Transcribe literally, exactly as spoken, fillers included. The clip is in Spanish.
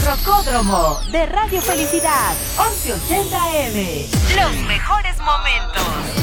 Rocódromo de Radio Felicidad, once ochenta A M. Los mejores momentos.